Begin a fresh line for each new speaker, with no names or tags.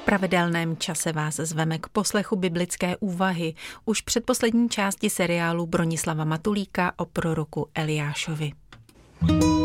pravidelném čase vás zveme k poslechu biblické úvahy už předposlední části seriálu Bronislava Matulíka o proroku Eliášovi.